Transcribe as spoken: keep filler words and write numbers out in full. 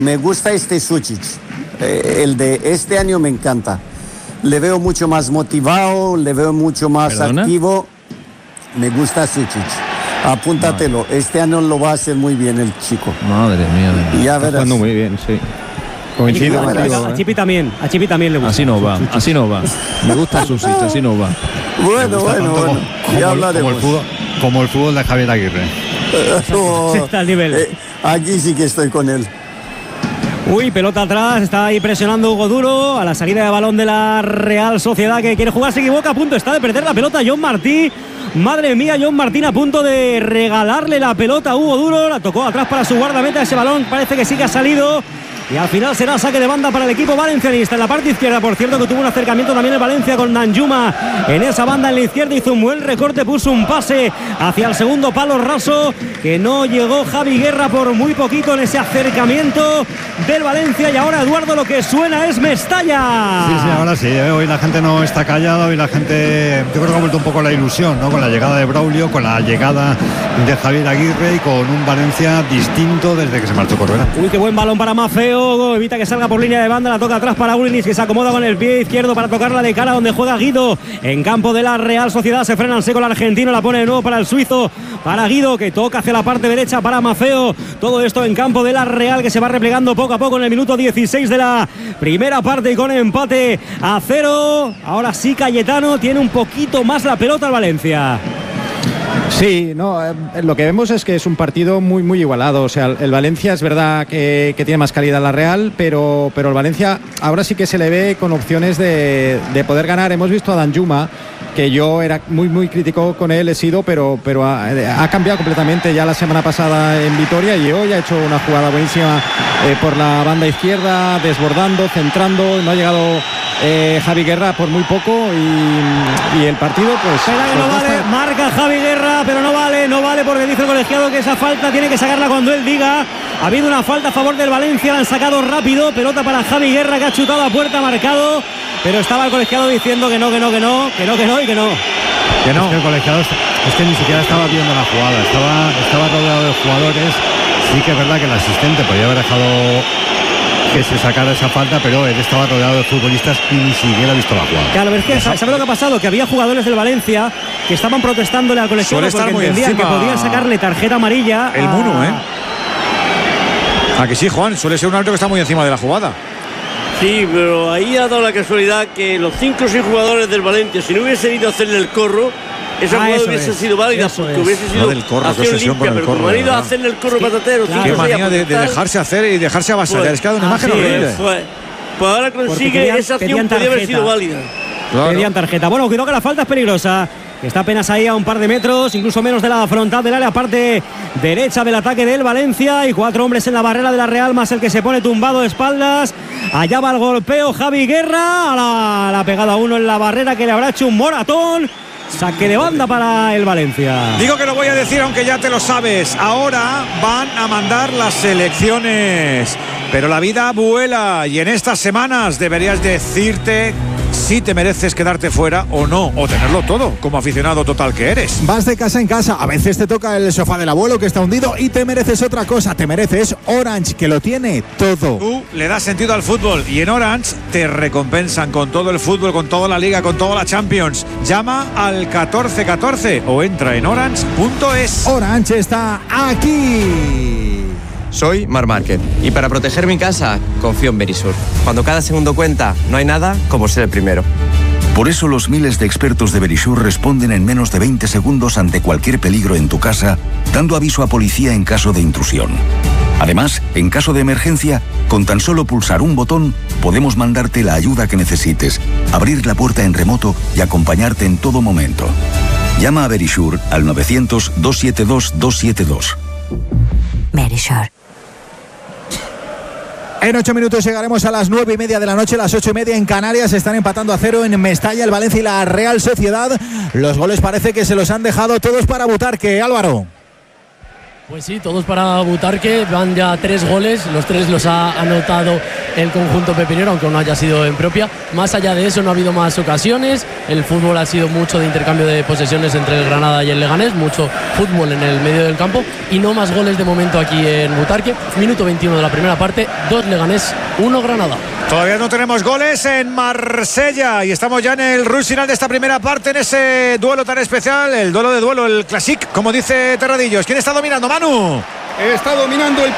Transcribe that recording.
Me gusta este Sučić, eh, el de este año me encanta. Le veo mucho más motivado, le veo mucho más ¿Perdona? activo. Me gusta Sučić. Apúntatelo, Madre. este año lo va a hacer muy bien el chico. Madre mía, de y ya verás. Está jugando muy bien, sí. Coincido contigo, a Chipi también, a Chipi también le gusta. Así no va, así no va. Me gusta Sučić, así no va. Bueno, bueno, bueno. Como, ya como, hablaremos. Como el, fútbol, como el fútbol de Javier Aguirre. no, está al nivel. Eh, aquí sí que estoy con él. Uy, pelota atrás, está ahí presionando Hugo Duro a la salida de balón de la Real Sociedad que quiere jugar, se equivoca, a punto está de perder la pelota John Martí. Madre mía, John Martín a punto de regalarle la pelota a Hugo Duro, la tocó atrás para su guardameta, ese balón parece que sí que ha salido. Y al final será saque de banda para el equipo valencianista. En la parte izquierda, por cierto, que tuvo un acercamiento también el Valencia con Danjuma. En esa banda en la izquierda hizo un buen recorte, puso un pase hacia el segundo palo raso, que no llegó Javi Guerra por muy poquito en ese acercamiento del Valencia. Y ahora, Eduardo, lo que suena es Mestalla. Sí, sí, ahora sí. ¿eh? Hoy la gente no está callada, hoy la gente, yo creo que ha vuelto un poco la ilusión, ¿no? Con la llegada de Braulio, con la llegada de Javier Aguirre y con un Valencia distinto desde que se marchó Corberá. Uy, qué buen balón para Mafeo. Evita que salga por línea de banda, la toca atrás para Ulinis, que se acomoda con el pie izquierdo para tocarla de cara donde juega Guido. En campo de la Real Sociedad se frena en seco el argentino, la pone de nuevo para el suizo, para Guido, que toca hacia la parte derecha para Mafeo. Todo esto en campo de la Real, que se va replegando poco a poco en el minuto dieciséis de la primera parte y con empate a cero. Ahora sí, Cayetano tiene un poquito más la pelota al Valencia. Sí, no, eh, lo que vemos es que es un partido muy muy igualado. O sea, el, el Valencia es verdad que, que tiene más calidad la Real, pero, pero el Valencia ahora sí que se le ve con opciones de, de poder ganar. Hemos visto a Danjuma, que yo era muy muy crítico con él, he sido, pero, pero ha, ha cambiado completamente ya la semana pasada en Vitoria y hoy ha hecho una jugada buenísima eh, por la banda izquierda, desbordando, centrando, no ha llegado eh, Javi Guerra por muy poco y, y el partido pues... Pero que no pues, vale, está... marca Javi Guerra, pero no vale, no vale porque dice el colegiado que esa falta tiene que sacarla cuando él diga. Ha habido una falta a favor del Valencia, la han sacado rápido, pelota para Javi Guerra que ha chutado a puerta, marcado, pero estaba el colegiado diciendo que no, que no, que no, que no, que no y que no. Que no. Es que el colegiado es que ni siquiera estaba viendo la jugada, estaba, estaba rodeado de jugadores. Sí que es verdad que el asistente podría haber dejado que se sacara esa falta, pero él estaba rodeado de futbolistas y ni siquiera ha visto la jugada. Claro, es que ¿sabes lo que ha pasado? Que había jugadores del Valencia que estaban protestándole al colegiado porque entendían que podían sacarle tarjeta amarilla. El a... Muno, ¿eh? ¿A que sí, Juan? Suele ser un árbitro que está muy encima de la jugada. Sí, pero ahí ha dado la casualidad que los cinco o seis jugadores del Valencia, si no hubiese ido a hacerle el corro, esa ah, jugada hubiese es, sido válida porque es. hubiese sido del corro, acción limpia, pero como han ido a hacerle el corro patatero, claro, qué manía de, de dejarse hacer y dejarse avasallar. Pues, es que ha dado una imagen horrible. Pues, pues ahora consigue pedían, esa acción podría haber sido válida. Claro. Pedían tarjeta. Bueno, cuidado que la falta es peligrosa. Está apenas ahí a un par de metros, incluso menos de la frontal del área, parte derecha del ataque del Valencia. Y cuatro hombres en la barrera de la Real, más el que se pone tumbado de espaldas. Allá va el golpeo Javi Guerra. La, la pegada a uno en la barrera que le habrá hecho un moratón. Saque de banda para el Valencia. Digo que lo voy a decir aunque ya te lo sabes. Ahora van a mandar las selecciones, pero la vida vuela y en estas semanas deberías decirte si te mereces quedarte fuera o no, o tenerlo todo como aficionado total que eres. Vas de casa en casa, a veces te toca el sofá del abuelo que está hundido y te mereces otra cosa, te mereces Orange, que lo tiene todo. Tú le das sentido al fútbol y en Orange te recompensan con todo el fútbol, con toda la liga, con toda la Champions. Llama al catorce catorce o entra en orange punto es. Orange está aquí. Soy Marc Márquez y para proteger mi casa confío en Verisur. Cuando cada segundo cuenta, no hay nada como ser el primero. Por eso los miles de expertos de Verisur responden en menos de veinte segundos ante cualquier peligro en tu casa, dando aviso a policía en caso de intrusión. Además, en caso de emergencia, con tan solo pulsar un botón, podemos mandarte la ayuda que necesites, abrir la puerta en remoto y acompañarte en todo momento. Llama a Verisur al novecientos, doscientos setenta y dos, doscientos setenta y dos. Verisur. En ocho minutos llegaremos a las nueve y media de la noche, las ocho y media en Canarias. Están empatando a cero en Mestalla, el Valencia y la Real Sociedad. Los goles parece que se los han dejado todos para Butarque, Álvaro. Pues sí, todos para Butarque, van ya tres goles, los tres los ha anotado el conjunto pepinero, aunque no haya sido en propia. Más allá de eso no ha habido más ocasiones, el fútbol ha sido mucho de intercambio de posesiones entre el Granada y el Leganés, mucho fútbol en el medio del campo y no más goles de momento aquí en Butarque. Minuto veintiuno de la primera parte, dos Leganés, uno Granada. Todavía no tenemos goles en Marsella y estamos ya en el rush final de esta primera parte, en ese duelo tan especial, el duelo de duelo, el Classic, como dice Terradillos. ¿Quién está dominando, Manu? Está dominando el